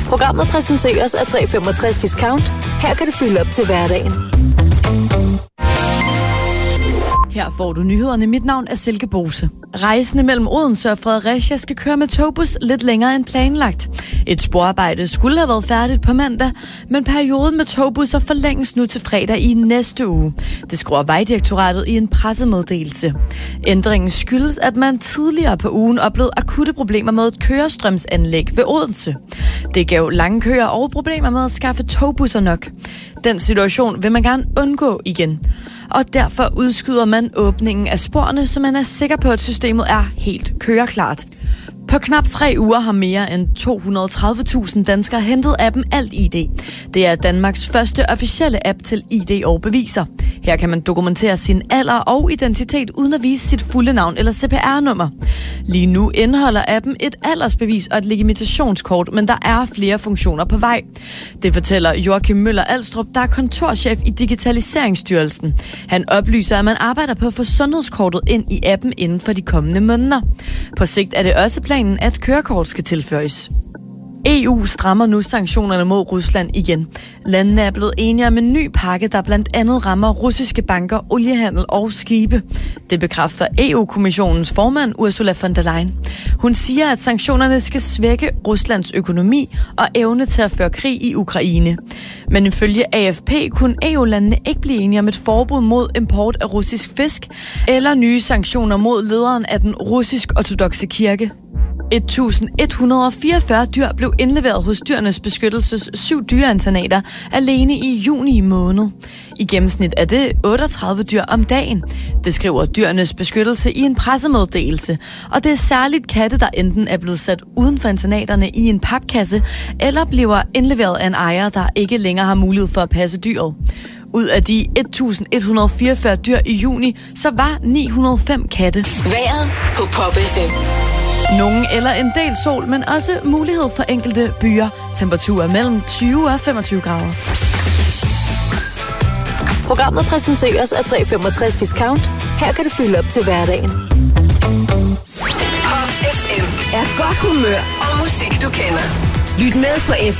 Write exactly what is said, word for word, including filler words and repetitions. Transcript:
Programmet præsenteres af tre femogtres Discount. Her kan du fylde op til hverdagen. Her får du nyhederne. Mit navn er Silke Bose. Rejsende mellem Odense og Fredericia skal køre med togbus lidt længere end planlagt. Et sporarbejde skulle have været færdigt på mandag, men perioden med togbusser forlænges nu til fredag i næste uge. Det skriver Vejdirektoratet i en pressemeddelelse. Ændringen skyldes, at man tidligere på ugen oplevede akutte problemer med et kørestrømsanlæg ved Odense. Det gav lange køer og problemer med at skaffe togbusser nok. Den situation vil man gerne undgå igen. Og derfor udskyder man åbningen af sporene, så man er sikker på, at systemet er helt køreklart. På knap tre uger har mere end to hundrede og tredive tusind danskere hentet appen AltID. Det er Danmarks første officielle app til I D og beviser. Her kan man dokumentere sin alder og identitet uden at vise sit fulde navn eller C P R-nummer. Lige nu indeholder appen et aldersbevis og et legitimationskort, men der er flere funktioner på vej. Det fortæller Joachim Møller Alstrup, der er kontorchef i Digitaliseringsstyrelsen. Han oplyser, at man arbejder på at få sundhedskortet ind i appen inden for de kommende måneder. På sigt er det også planen, at kørekort skal tilføjes. E U strammer nu sanktionerne mod Rusland igen. Landene er blevet enige om en ny pakke, der blandt andet rammer russiske banker, oliehandel og skibe. Det bekræfter E U-kommissionens formand Ursula von der Leyen. Hun siger, at sanktionerne skal svække Ruslands økonomi og evne til at føre krig i Ukraine. Men ifølge A F P kunne E U-landene ikke blive enige om et forbud mod import af russisk fisk eller nye sanktioner mod lederen af den russisk-ortodokse kirke. et tusind et hundrede og fireogfyrre dyr blev indleveret hos Dyrenes Beskyttelses syv dyreinternater alene i juni måned. I gennemsnit er det otteogtredive dyr om dagen. Det skriver Dyrenes Beskyttelse i en pressemeddelelse. Og det er særligt katte, der enten er blevet sat uden for internaterne i en papkasse, eller bliver indleveret af en ejer, der ikke længere har mulighed for at passe dyret. Ud af de et tusind et hundrede og fireogfyrre dyr i juni, så var ni hundrede og fem katte. Vejret på Pop F M. Nogen eller en del sol, men også mulighed for enkelte byer. Temperaturer mellem tyve og femogtyve grader. Programmet præsenteres af tre femogtres Discount. Her kan du fylde op til hverdagen. Pop F M er godt humør og musik, du kender. Lyt med på F